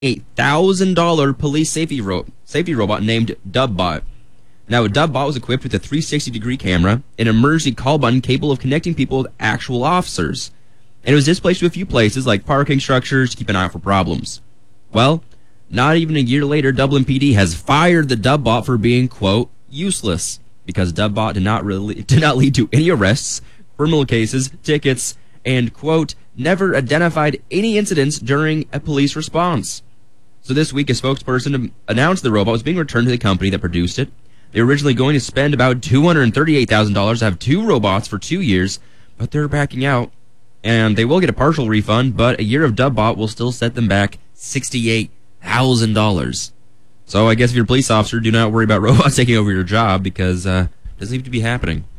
$8,000 police safety robot named Dubbot. Now, Dubbot was equipped with a 360-degree camera, an emergency call button capable of connecting people with actual officers. And it was dispatched to a few places like parking structures to keep an eye out for problems. Well, not even a year later, Dublin PD has fired the Dubbot for being, quote, useless, because Dubbot did not lead to any arrests, criminal cases, tickets, and, quote, never identified any incidents during a police response. So this week, a spokesperson announced the robot was being returned to the company that produced it. They were originally going to spend about $238,000 to have two robots for 2 years, but they're backing out. And they will get a partial refund, but a year of Dubbot will still set them back $68,000. So I guess if you're a police officer, do not worry about robots taking over your job, because it doesn't seem to be happening.